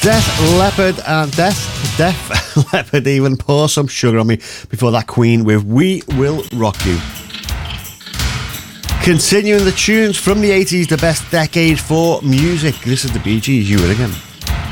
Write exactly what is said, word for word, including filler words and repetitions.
Def Leppard and Def, Def Leppard even pour some sugar on me. Before that, Queen with We Will Rock You. Continuing the tunes from the eighties, the best decade for music. This is the Bee Gees, You It Again.